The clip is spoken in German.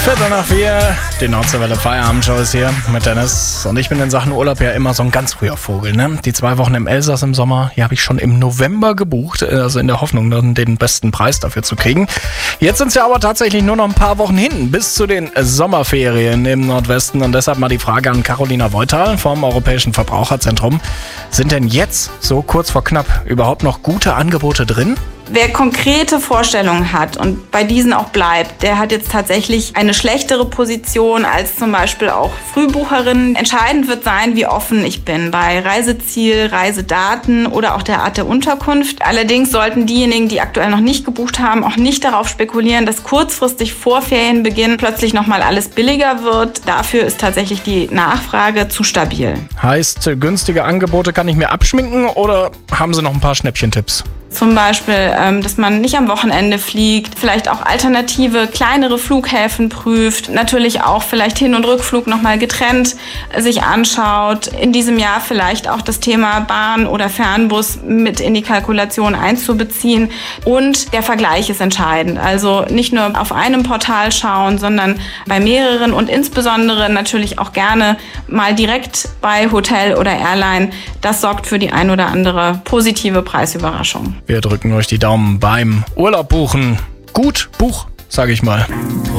3:15, die Nordseewelle Feierabendshow ist hier mit Dennis. Und ich bin in Sachen Urlaub ja immer so ein ganz früher Vogel, ne? Die 2 Wochen im Elsass im Sommer, die habe ich schon im November gebucht, also in der Hoffnung, dann den besten Preis dafür zu kriegen. Jetzt sind es ja aber tatsächlich nur noch ein paar Wochen hin, bis zu den Sommerferien im Nordwesten. Und deshalb mal die Frage an Carolina Voital vom Europäischen Verbraucherzentrum. Sind denn jetzt, so kurz vor knapp, überhaupt noch gute Angebote drin? Wer konkrete Vorstellungen hat und bei diesen auch bleibt, der hat jetzt tatsächlich eine schlechtere Position als zum Beispiel auch Frühbucherinnen. Entscheidend wird sein, wie offen ich bin bei Reiseziel, Reisedaten oder auch der Art der Unterkunft. Allerdings sollten diejenigen, die aktuell noch nicht gebucht haben, auch nicht darauf spekulieren, dass kurzfristig vor Ferienbeginn plötzlich nochmal alles billiger wird. Dafür ist tatsächlich die Nachfrage zu stabil. Heißt, günstige Angebote kann ich mir abschminken oder haben Sie noch ein paar Schnäppchentipps? Zum Beispiel, dass man nicht am Wochenende fliegt, vielleicht auch alternative, kleinere Flughäfen prüft, natürlich auch vielleicht Hin- und Rückflug nochmal getrennt sich anschaut, in diesem Jahr vielleicht auch das Thema Bahn oder Fernbus mit in die Kalkulation einzubeziehen. Und der Vergleich ist entscheidend, also nicht nur auf einem Portal schauen, sondern bei mehreren und insbesondere natürlich auch gerne mal direkt bei Hotel oder Airline. Das sorgt für die ein oder andere positive Preisüberraschung. Wir drücken euch die Daumen beim Urlaub buchen. Gut, Buch, sage ich mal.